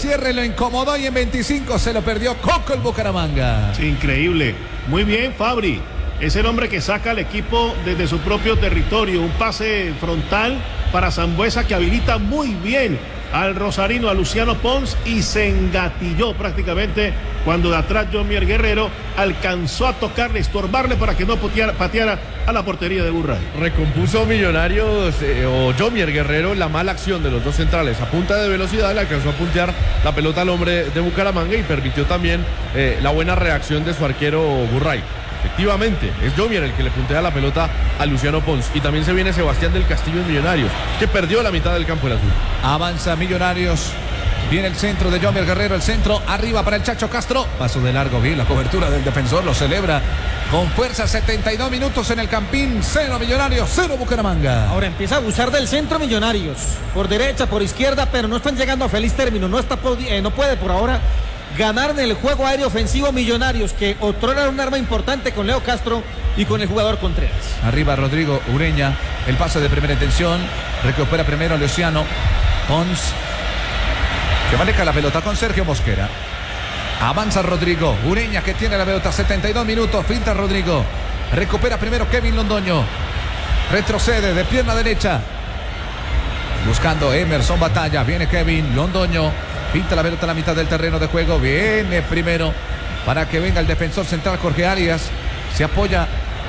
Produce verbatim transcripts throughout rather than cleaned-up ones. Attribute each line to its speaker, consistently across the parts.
Speaker 1: cierre lo incomodó y en veinticinco se lo perdió Coco el Bucaramanga.
Speaker 2: Sí, increíble. Muy bien, Fabri. Es el hombre que saca al equipo desde su propio territorio. Un pase frontal para Sambuesa que habilita muy bien al rosarino, a Luciano Pons, y se engatilló prácticamente cuando de atrás Jomier Guerrero alcanzó a tocarle, estorbarle para que no pateara, pateara a la portería de Burray.
Speaker 3: Recompuso Millonarios eh, o Jomier Guerrero la mala acción de los dos centrales. A punta de velocidad le alcanzó a puntear la pelota al hombre de Bucaramanga y permitió también eh, la buena reacción de su arquero Burray. Efectivamente, es Jomier el que le puntea la pelota a Luciano Pons. Y también se viene Sebastián del Castillo en Millonarios, que perdió la mitad del campo el azul.
Speaker 1: Avanza Millonarios. Viene el centro de Jomier Guerrero, el centro arriba para el Chacho Castro. Paso de largo, bien la cobertura del defensor, lo celebra con fuerza. Setenta y dos minutos en el Campín. Cero Millonarios, cero Bucaramanga.
Speaker 4: Ahora empieza a abusar del centro Millonarios. Por derecha, por izquierda, pero no están llegando a feliz término. No, está, eh, no puede por ahora ganar en el juego aéreo ofensivo Millonarios, que otrora era un arma importante con Leo Castro y con el jugador Contreras.
Speaker 1: Arriba Rodrigo Ureña, el pase de primera intención, recupera primero Luciano Pons, que maneja la pelota con Sergio Mosquera. Avanza Rodrigo Ureña, que tiene la pelota. Setenta y dos minutos, finta Rodrigo, recupera primero Kevin Londoño, retrocede de pierna derecha buscando Emerson Batalla. Viene Kevin Londoño, pinta la pelota a la mitad del terreno de juego. Viene primero para que venga el defensor central Jorge Arias. Se apoya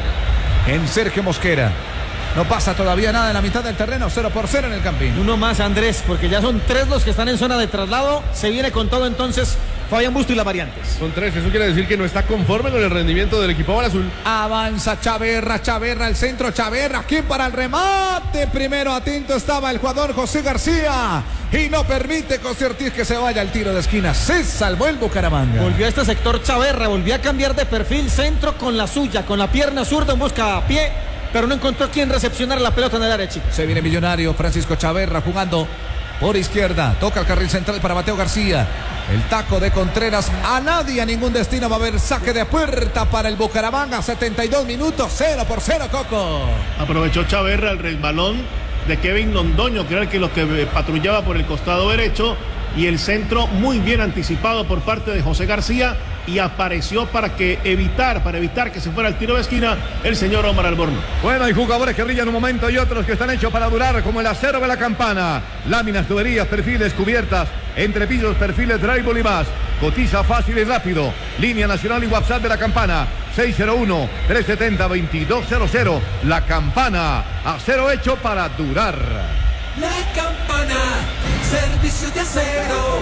Speaker 1: en Sergio Mosquera. No pasa todavía nada en la mitad del terreno. cero por cero en el Campín.
Speaker 4: Uno más, Andrés, porque ya son tres los que están en zona de traslado. Se viene con todo entonces Fabián Busto y las variantes.
Speaker 3: Son tres, eso quiere decir que no está conforme con el rendimiento del equipo azul.
Speaker 1: Avanza Chaverra, Chaverra al centro, Chaverra aquí para el remate. Primero atento estaba el jugador José García y no permite José Ortiz que se vaya al tiro de esquina. Se salvó el Bucaramanga.
Speaker 4: Volvió a este sector Chaverra, volvió a cambiar de perfil, centro con la suya, con la pierna zurda en busca a pie, pero no encontró quien recepcionar la pelota en el área chica.
Speaker 1: Se viene Millonario, Francisco Chaverra jugando por izquierda, toca el carril central para Mateo García. El taco de Contreras, a nadie, a ningún destino. Va a haber saque de puerta para el Bucaramanga. setenta y dos minutos, cero por cero, Coco.
Speaker 2: Aprovechó Chaverra el resbalón de Kevin Londoño, que era el que, lo que patrullaba por el costado derecho, y el centro muy bien anticipado por parte de José García, y apareció para que evitar, para evitar que se fuera el tiro de esquina el señor Omar Alborno.
Speaker 5: Bueno, hay jugadores que brillan un momento y otros que están hechos para durar, como el acero de la Campana. Láminas, tuberías, perfiles, cubiertas, entrepisos, perfiles, drywall y más. Cotiza fácil y rápido. Línea nacional y WhatsApp de la Campana, seis cero uno, tres siete cero, dos dos cero cero. La Campana, acero hecho para durar.
Speaker 6: La Campana, servicio de acero.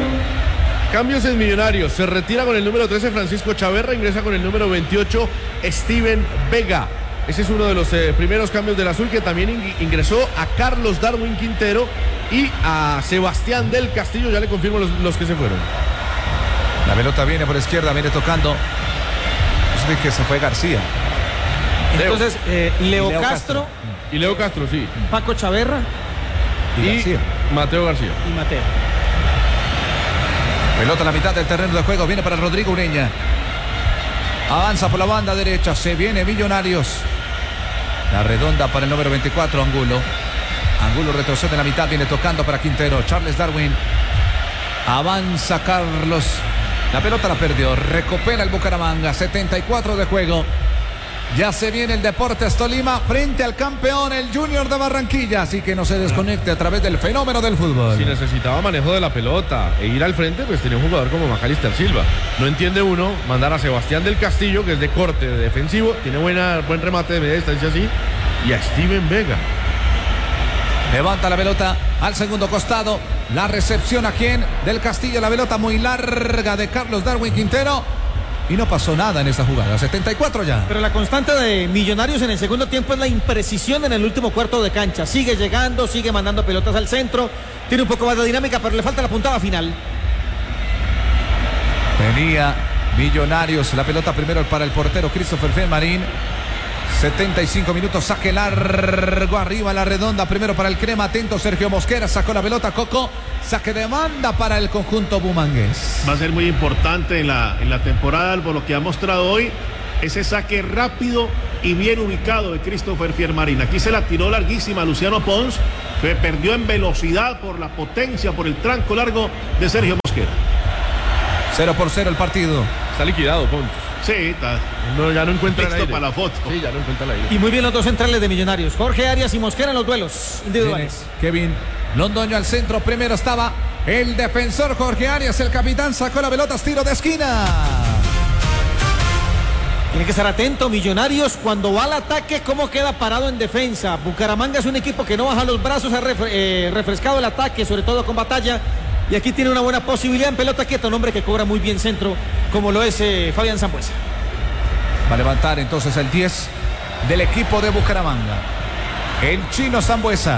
Speaker 3: Cambios en Millonarios. Se retira con el número trece Francisco Chaverra, ingresa con el número veintiocho Steven Vega. Ese es uno de los eh, primeros cambios del azul, que también in- ingresó a Carlos Darwin Quintero y a Sebastián del Castillo. Ya le confirmo los, los que se fueron.
Speaker 1: La pelota viene por izquierda, viene tocando. Es que se fue García.
Speaker 4: Entonces, eh, Leo,
Speaker 1: Leo
Speaker 4: Castro,
Speaker 1: Castro.
Speaker 3: Y Leo Castro, sí.
Speaker 4: Paco Chaverra
Speaker 1: Y,
Speaker 3: Y
Speaker 1: García.
Speaker 3: Mateo García.
Speaker 4: y Mateo.
Speaker 1: Pelota a la mitad del terreno de juego, viene para Rodrigo Ureña. Avanza por la banda derecha, se viene Millonarios. La redonda para el número veinticuatro, Angulo. Angulo retrocede en la mitad, viene tocando para Quintero. Charles Darwin. Avanza Carlos. La pelota la perdió, recupera el Bucaramanga. setenta y cuatro de juego. Ya se viene el Deportes Tolima frente al campeón, el Junior de Barranquilla. Así que no se desconecte a través del fenómeno del fútbol.
Speaker 3: Si necesitaba manejo de la pelota e ir al frente, pues tenía un jugador como Macalister Silva. No entiende uno mandar a Sebastián del Castillo, que es de corte de defensivo, tiene buena, buen remate de media distancia así, y a Steven Vega.
Speaker 1: Levanta la pelota al segundo costado. La recepción a quien del Castillo. La pelota muy larga de Carlos Darwin Quintero. Y no pasó nada en esta jugada. setenta y cuatro ya.
Speaker 4: Pero la constante de Millonarios en el segundo tiempo es la imprecisión en el último cuarto de cancha. Sigue llegando, sigue mandando pelotas al centro. Tiene un poco más de dinámica, pero le falta la puntada final.
Speaker 1: Tenía Millonarios. La pelota primero para el portero Christopher Felmarín. setenta y cinco minutos, saque largo arriba la redonda, primero para el crema, atento Sergio Mosquera, sacó la pelota Coco, saque de banda para el conjunto bumangués.
Speaker 2: Va a ser muy importante en la, en la temporada, por lo que ha mostrado hoy, ese saque rápido y bien ubicado de Christopher Fiermarín. Aquí se la tiró larguísima Luciano Pons, que perdió en velocidad por la potencia, por el tranco largo de Sergio Mosquera. Mosquera.
Speaker 1: cero por cero el partido.
Speaker 3: Está liquidado, Pons.
Speaker 2: Sí, está.
Speaker 3: No, ya no encuentra el
Speaker 2: Listo
Speaker 3: aire.
Speaker 2: para la foto.
Speaker 3: Sí, ya no encuentra el aire.
Speaker 4: Y muy bien los dos centrales de Millonarios, Jorge Arias y Mosquera en los duelos individuales.
Speaker 1: Viene Kevin Londoño al centro. Primero estaba el defensor Jorge Arias. El capitán sacó la pelota, tiro de esquina.
Speaker 4: Tiene que estar atento, Millonarios, cuando va al ataque, cómo queda parado en defensa. Bucaramanga es un equipo que no baja los brazos, ha refre- eh, refrescado el ataque, sobre todo con Batalla. Y aquí tiene una buena posibilidad en pelota quieta, un hombre que cobra muy bien centro, como lo es eh, Fabián Sambueza.
Speaker 1: Va a levantar entonces el diez del equipo de Bucaramanga. El chino Sambueza.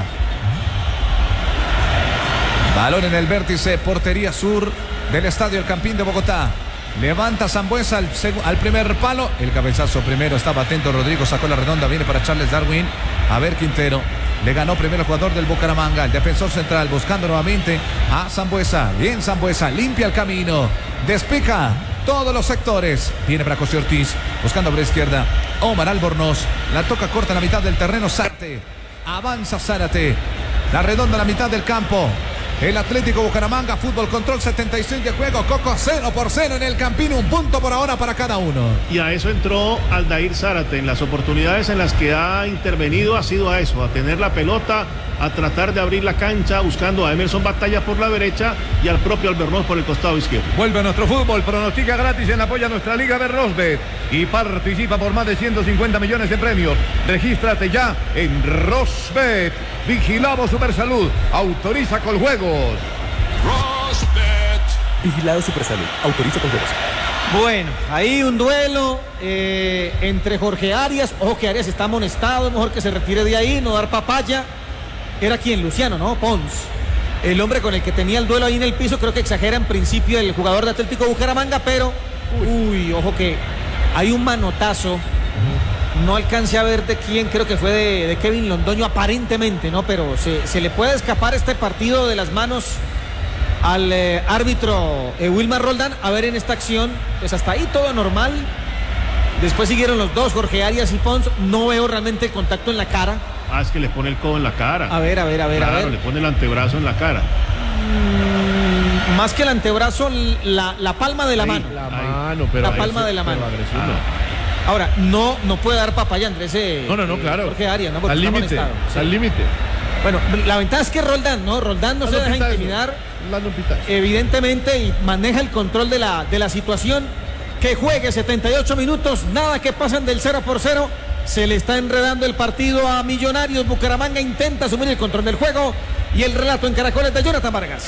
Speaker 1: Balón en el vértice, portería sur del estadio El Campín de Bogotá. Levanta Sambueza al, al primer palo. El cabezazo primero, estaba atento Rodrigo, sacó la redonda, viene para Charles Darwin. A ver Quintero. Le ganó primero el jugador del Bucaramanga, el defensor central, buscando nuevamente a Sambueza. Bien Sambueza, limpia el camino, despica todos los sectores. Viene para José Ortiz, buscando por la izquierda. Omar Albornoz, la toca corta en la mitad del terreno. Zárate, avanza Zárate. La redonda en la mitad del campo. El Atlético Bucaramanga, fútbol control, setenta y seis de juego. Coco cero por cero en el Campín, un punto por ahora para cada uno.
Speaker 2: Y a eso entró Aldair Zárate. En las oportunidades en las que ha intervenido ha sido a eso, a tener la pelota, a tratar de abrir la cancha, buscando a Emerson Batalla por la derecha y al propio Albornoz por el costado izquierdo.
Speaker 5: Vuelve a nuestro fútbol, pronostica gratis en apoyo a nuestra Liga Berrosbet y participa por más de ciento cincuenta millones de premios. Regístrate ya en Rosbet. Vigilamos Supersalud, autoriza con juegos.
Speaker 7: Vigilado Supersalud, autoriza con juegos.
Speaker 4: Bueno, ahí un duelo eh, entre Jorge Arias. Ojo que Arias está amonestado, mejor que se retire de ahí, no dar papaya. Era quien, Luciano, ¿no? Pons. El hombre con el que tenía el duelo ahí en el piso, creo que exagera en principio el jugador de Atlético Bucaramanga, pero, uy, ojo que hay un manotazo. No alcancé a ver de quién, creo que fue de, de Kevin Londoño aparentemente, ¿no? Pero se, se le puede escapar este partido de las manos al eh, árbitro eh, Wilmar Roldán. A ver en esta acción, pues hasta ahí todo normal. Después siguieron los dos, Jorge Arias y Pons. No veo realmente el contacto en la cara.
Speaker 2: Ah, es que le pone el codo en la cara.
Speaker 4: A ver, a ver, a ver,
Speaker 2: Claro,
Speaker 4: a ver.
Speaker 2: le pone el antebrazo en la cara.
Speaker 4: Mm, más que el antebrazo, la, la palma de la
Speaker 2: Ahí,
Speaker 4: mano.
Speaker 3: La
Speaker 2: Ahí.
Speaker 3: mano, pero
Speaker 4: La palma
Speaker 3: agresivo,
Speaker 4: de la mano.
Speaker 3: pero agresivo, no.
Speaker 4: Ahora, no, no puede dar papaya Andrés. eh,
Speaker 3: No, no, no,
Speaker 4: eh,
Speaker 3: claro.
Speaker 4: Jorge Arias, ¿no? Porque
Speaker 3: Al
Speaker 4: está
Speaker 3: límite,
Speaker 4: amonestado. Sí.
Speaker 3: al límite.
Speaker 4: Bueno, la ventaja es que Roldán, ¿no? Roldán no se deja intimidar,
Speaker 3: Dando un pitazo.
Speaker 4: evidentemente, y maneja el control de la, de la situación. Que juegue setenta y ocho minutos, nada que pasan del cero por cero. Se le está enredando el partido a Millonarios. Bucaramanga intenta asumir el control del juego. Y el relato en Caracoles de Jonathan Vargas.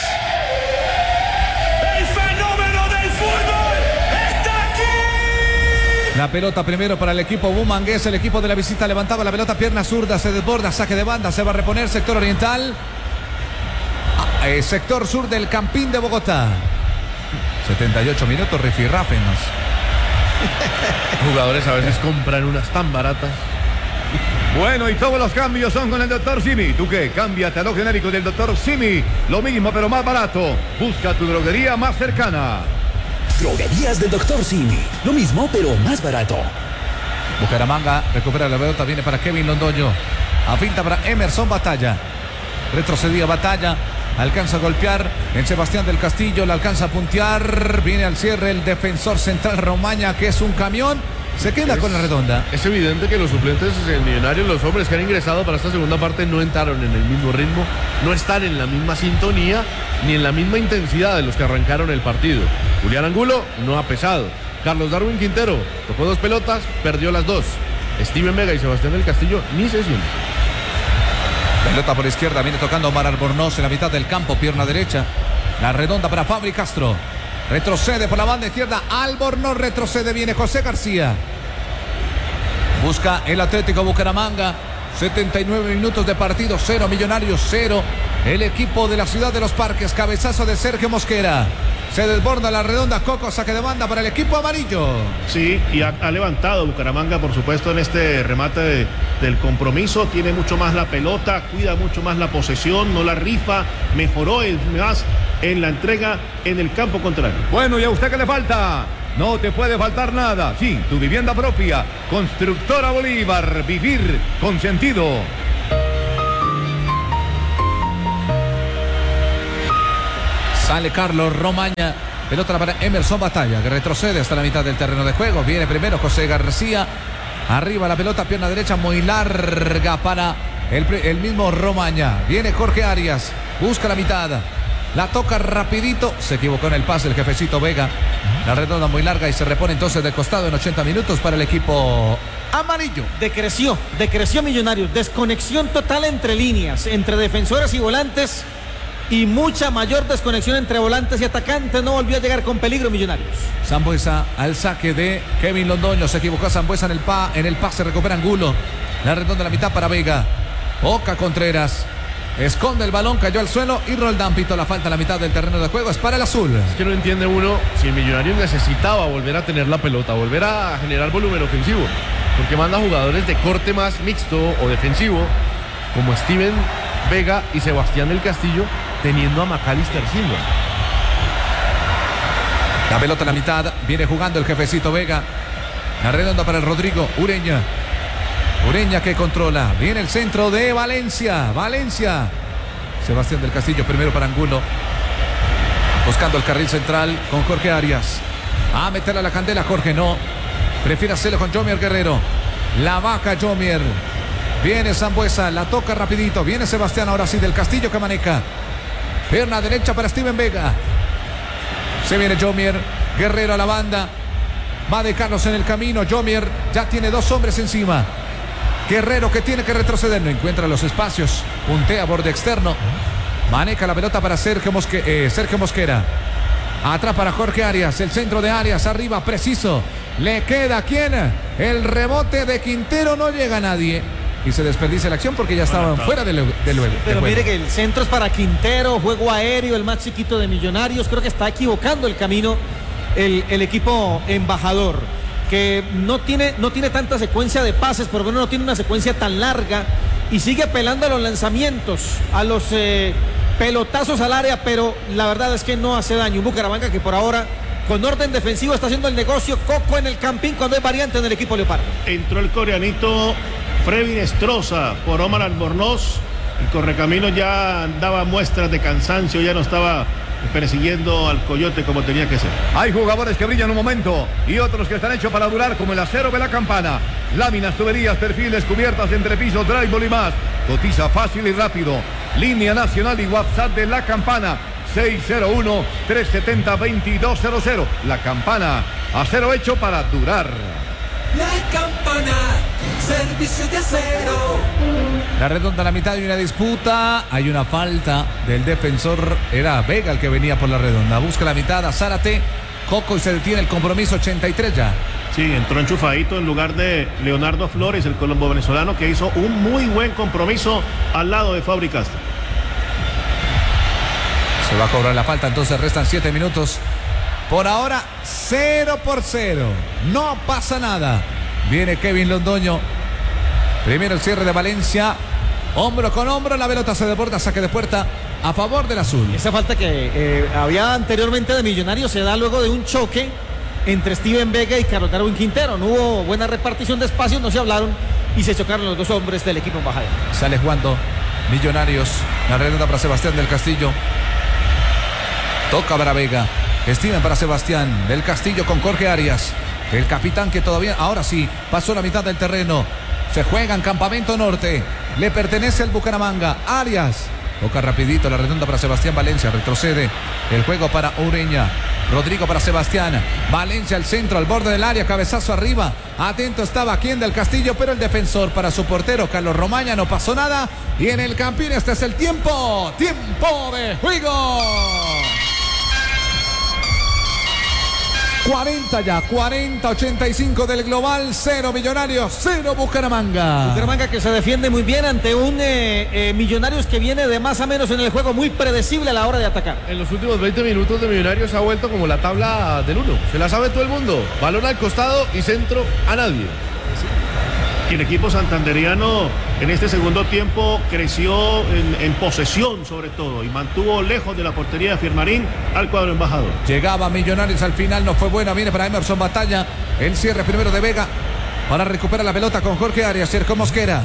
Speaker 6: El fenómeno del fútbol está aquí.
Speaker 1: La pelota primero para el equipo bumangués. El equipo de la visita levantaba la pelota, pierna zurda, se desborda, saque de banda, se va a reponer sector oriental. Ah, eh, sector sur del Campín de Bogotá. setenta y ocho minutos, rifirráfenos.
Speaker 3: Jugadores a veces compran unas tan baratas.
Speaker 5: Bueno, y todos los cambios son con el doctor Simi. ¿Tú qué? Cámbiate a los genéricos del doctor Simi. Lo mismo pero más barato. Busca tu droguería más cercana.
Speaker 7: Droguerías del doctor Simi. Lo mismo, pero más barato.
Speaker 1: Bucaramanga recupera la pelota, viene para Kevin Londoño. A finta para Emerson Batalla. Retrocedía Batalla. Alcanza a golpear en Sebastián del Castillo, la alcanza a puntear. Viene al cierre el defensor central Romaña, que es un camión. Se queda
Speaker 3: Es-
Speaker 1: con la redonda.
Speaker 3: Es evidente que los suplentes en Millonarios, los hombres que han ingresado para esta segunda parte, no entraron en el mismo ritmo, no están en la misma sintonía, ni en la misma intensidad de los que arrancaron el partido. Julián Angulo no ha pesado. Carlos Darwin Quintero tocó dos pelotas, perdió las dos. Steven Vega y Sebastián del Castillo ni se sienten.
Speaker 1: Pelota por izquierda, viene tocando Omar Albornoz en la mitad del campo, pierna derecha. La redonda para Fabri Castro. Retrocede por la banda izquierda. Albornoz retrocede, viene José García. Busca el Atlético Bucaramanga. setenta y nueve minutos de partido, cero Millonarios, cero. El equipo de la ciudad de los Parques, cabezazo de Sergio Mosquera. Se desborda la redonda, Coco, saque de banda para el equipo amarillo.
Speaker 2: Sí, y ha, ha levantado Bucaramanga, por supuesto, en este remate de, del compromiso. Tiene mucho más la pelota, cuida mucho más la posesión, no la rifa, mejoró el más en la entrega en el campo contrario.
Speaker 5: Bueno, ¿y a usted qué le falta? No te puede faltar nada. Sí, tu vivienda propia. Constructora Bolívar. Vivir con sentido.
Speaker 1: Sale Carlos Romaña. Pelota para Emerson Batalla, que retrocede hasta la mitad del terreno de juego. Viene primero José García. Arriba la pelota, pierna derecha muy larga para el, el mismo Romaña. Viene Jorge Arias. Busca la mitad. La toca rapidito. Se equivocó en el pase el jefecito Vega. La redonda muy larga y se repone entonces de costado en ochenta minutos para el equipo amarillo.
Speaker 4: Decreció, decreció Millonarios. Desconexión total entre líneas, entre defensores y volantes. Y mucha mayor desconexión entre volantes y atacantes. No volvió a llegar con peligro Millonarios.
Speaker 1: Sambuesa al saque de Kevin Londoño. Se equivocó Sambuesa en el, pa, en el pase. Recupera Angulo. La redonda la mitad para Vega. Oca Contreras. Esconde el balón, cayó al suelo y Roldán pitó la falta a la mitad del terreno de juego. Es para el azul.
Speaker 3: Es que no entiende uno si el Millonarios necesitaba volver a tener la pelota, volver a generar volumen ofensivo. Porque manda jugadores de corte más mixto o defensivo, como Steven Vega y Sebastián del Castillo, teniendo a Macalister Silva.
Speaker 1: La pelota a la mitad, viene jugando el jefecito Vega. La redonda para el Rodrigo Ureña. Ureña que controla. Viene el centro de Valencia. Valencia. Sebastián del Castillo primero para Angulo. Buscando el carril central con Jorge Arias. A meterle a la candela Jorge, no. Prefiere hacerlo con Jomier Guerrero. La vaca Jomier. Viene Sambuesa, la toca rapidito. Viene Sebastián ahora sí del Castillo que maneja. Pierna derecha para Steven Vega. Se viene Jomier. Guerrero a la banda. Va de Carlos en el camino. Jomier ya tiene dos hombres encima. Guerrero que tiene que retroceder, no encuentra los espacios, puntea borde externo, maneja la pelota para Sergio, Mosque, eh, Sergio Mosquera, atrás para Jorge Arias, el centro de Arias, arriba preciso, le queda ¿quién? El rebote de Quintero, no llega a nadie y se desperdicia la acción porque ya estaban fuera del de, de,
Speaker 4: Pero
Speaker 1: de
Speaker 4: mire que el centro es para Quintero, juego aéreo, el más chiquito de Millonarios, creo que está equivocando el camino el, el equipo embajador, que no tiene, no tiene tanta secuencia de pases, por lo menos no tiene una secuencia tan larga y sigue apelando a los lanzamientos, a los eh, pelotazos al área, pero la verdad es que no hace daño. Un Bucaramanga que por ahora con orden defensivo está haciendo el negocio. Coco en el campín cuando hay variante en el equipo Leopardo.
Speaker 2: Entró el coreanito Frevin Estroza por Omar Albornoz. El correcamino ya daba muestras de cansancio, ya no estaba persiguiendo al Coyote como tenía que ser.
Speaker 5: Hay jugadores que brillan un momento y otros que están hechos para durar, como el acero de la campana. Láminas, tuberías, perfiles, cubiertas, entrepisos, drywall y más. Cotiza fácil y rápido. Línea nacional y WhatsApp de la campana seis cero uno, tres siete cero, dos dos cero cero. La Campana, acero hecho para durar.
Speaker 6: La Campana, servicio de acero.
Speaker 1: La redonda a la mitad y una disputa. Hay una falta del defensor. Era Vega el que venía por la redonda. Busca la mitad a Zárate. Coco y se detiene el compromiso. ochenta y tres ya.
Speaker 2: Sí, entró enchufadito en lugar de Leonardo Flores, el colombo venezolano, que hizo un muy buen compromiso al lado de Fabri Castro.
Speaker 1: Se va a cobrar la falta, entonces restan siete minutos. Por ahora, cero por cero. No pasa nada. Viene Kevin Londoño. Primero el cierre de Valencia. Hombro con hombro, la pelota se desborda, saque de puerta a favor del azul.
Speaker 4: Esa falta que eh, había anteriormente de Millonarios se da luego de un choque entre Steven Vega y Carlos Darwin Quintero. No hubo buena repartición de espacios, no se hablaron y se chocaron los dos hombres del equipo embajador.
Speaker 1: Sale jugando Millonarios. La redonda para Sebastián del Castillo. Toca para Vega. Steven para Sebastián del Castillo con Jorge Arias. El capitán que todavía, ahora sí, pasó la mitad del terreno. Se juega en Campamento Norte. Le pertenece al Bucaramanga. Arias. Toca rapidito la redonda para Sebastián Valencia. Retrocede el juego para Ureña. Rodrigo para Sebastián. Valencia al centro, al borde del área. Cabezazo arriba. Atento estaba quien del Castillo, pero el defensor para su portero Carlos Romaña. No pasó nada. Y en el Campín este es el tiempo. Tiempo de juego. cuarenta ya, cuarenta ochenta y cinco del global, cero Millonarios, cero Bucaramanga.
Speaker 4: Bucaramanga que se defiende muy bien ante un eh, eh, Millonarios que viene de más a menos en el juego, muy predecible a la hora de atacar.
Speaker 3: En los últimos veinte minutos de Millonarios ha vuelto como la tabla del uno, se la sabe todo el mundo, balón al costado y centro a nadie.
Speaker 2: Y el equipo santanderiano en este segundo tiempo creció en, en posesión sobre todo y mantuvo lejos de la portería de Firmarín al cuadro embajador.
Speaker 1: Llegaba Millonarios al final, no fue buena, viene para Emerson Batalla, el cierre primero de Vega para recuperar la pelota con Jorge Arias, Sergio Mosquera,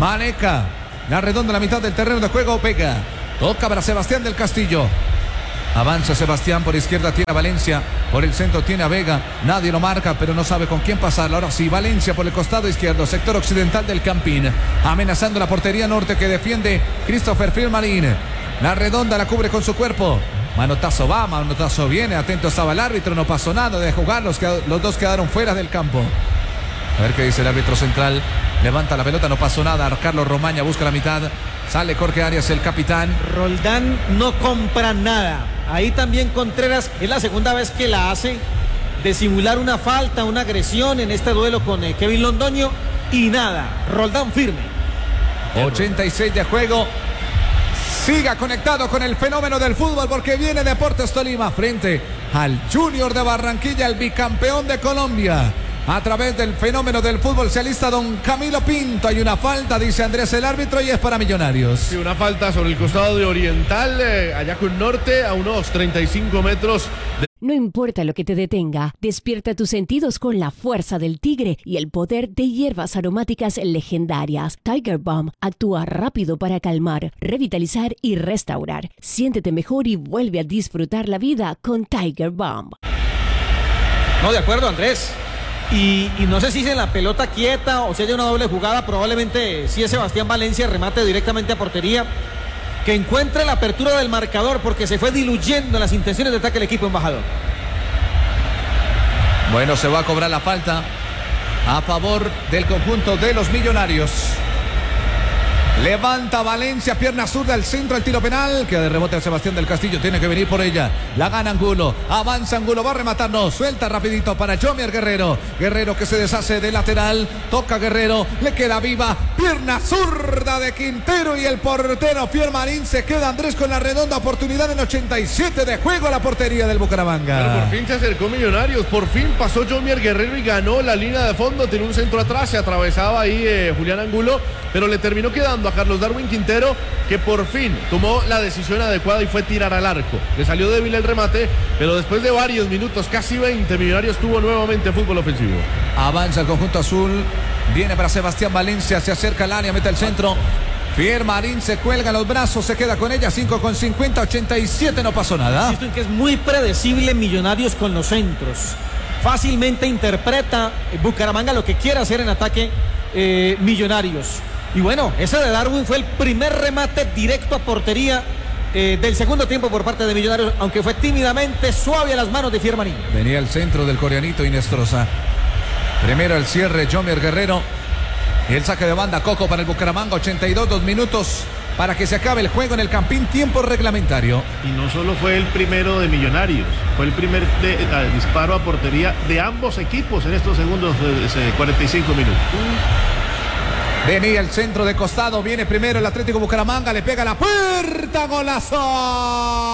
Speaker 1: maneja la redonda a la mitad del terreno de juego, Vega, toca para Sebastián del Castillo. Avanza Sebastián por izquierda, tiene a Valencia. Por el centro tiene a Vega. Nadie lo marca, pero no sabe con quién pasarla. Ahora sí, Valencia por el costado izquierdo, sector occidental del Campín. Amenazando la portería norte que defiende Christopher Firmarín. La redonda la cubre con su cuerpo. Manotazo va, manotazo viene. Atento estaba el árbitro, no pasó nada de jugar. Los, los dos quedaron fuera del campo. A ver qué dice el árbitro central. Levanta la pelota, no pasó nada. Carlos Romaña busca la mitad. Sale Jorge Arias, el capitán.
Speaker 4: Roldán no compra nada. Ahí también Contreras, es la segunda vez que la hace, de simular una falta, una agresión en este duelo con eh, Kevin Londoño. Y nada, Roldán firme.
Speaker 1: ochenta y seis de juego. Siga conectado con el fenómeno del fútbol porque viene Deportes Tolima frente al Junior de Barranquilla, el bicampeón de Colombia. A través del fenómeno del fútbol se alista don Camilo Pinto. Hay una falta, dice Andrés el árbitro, y es para Millonarios.
Speaker 3: Sí, una falta sobre el costado de Oriental, eh, allá con Norte, a unos treinta y cinco metros. De...
Speaker 8: No importa lo que te detenga, despierta tus sentidos con la fuerza del tigre y el poder de hierbas aromáticas legendarias. Tiger Balm actúa rápido para calmar, revitalizar y restaurar. Siéntete mejor y vuelve a disfrutar la vida con Tiger Balm.
Speaker 4: No, de acuerdo, Andrés. Y, y no sé si es en la pelota quieta o si haya una doble jugada, probablemente si es Sebastián Valencia, remate directamente a portería, que encuentre la apertura del marcador porque se fue diluyendo en las intenciones de ataque el equipo embajador.
Speaker 1: Bueno, se va a cobrar la falta a favor del conjunto de los Millonarios. Levanta Valencia, pierna zurda al centro, el tiro penal. Queda de rebote a Sebastián del Castillo, tiene que venir por ella. La gana Angulo, avanza Angulo, va a rematarnos. Suelta rapidito para Jomier Guerrero. Guerrero que se deshace de lateral. Toca Guerrero, le queda viva. Pierna zurda de Quintero y el portero Firmarín se queda, Andrés, con la redonda oportunidad en ochenta y siete de juego a la portería del Bucaramanga.
Speaker 3: Pero por fin se acercó Millonarios, por fin pasó Jomier Guerrero y ganó la línea de fondo. Tiene un centro atrás, se atravesaba ahí eh, Julián Angulo, pero le terminó quedando a Carlos Darwin Quintero, que por fin tomó la decisión adecuada y fue tirar al arco. Le salió débil el remate, pero después de varios minutos, casi veinte, Millonarios tuvo nuevamente fútbol ofensivo.
Speaker 1: Avanza el conjunto azul, viene para Sebastián Valencia, se acerca al área, mete el centro. Firmarín se cuelga los brazos, se queda con ella, cinco con cincuenta, ochenta y siete, no pasó nada.
Speaker 4: Insisto en que es muy predecible Millonarios con los centros. Fácilmente interpreta Bucaramanga lo que quiere hacer en ataque eh, Millonarios. Y bueno, ese de Darwin fue el primer remate directo a portería eh, del segundo tiempo por parte de Millonarios, aunque fue tímidamente suave a las manos de Firmarín.
Speaker 1: Venía el centro del coreanito Inestrosa. Primero el cierre, Jomier Guerrero. Y el saque de banda, Coco para el Bucaramanga. ochenta y dos, dos minutos para que se acabe el juego en el Campín, tiempo reglamentario.
Speaker 2: Y no solo fue el primero de Millonarios, fue el primer de, a, disparo a portería de ambos equipos en estos segundos de, de cuarenta y cinco minutos.
Speaker 1: Venía el centro de costado, viene primero el Atlético Bucaramanga, le pega la puerta, golazo.